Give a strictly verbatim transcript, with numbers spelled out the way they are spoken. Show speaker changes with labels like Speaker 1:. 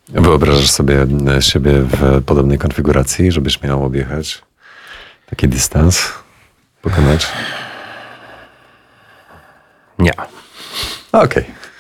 Speaker 1: Wyobrażasz sobie siebie w podobnej konfiguracji, żebyś miał objechać taki dystans, pokonać?
Speaker 2: Nie.
Speaker 1: Okej. Okay.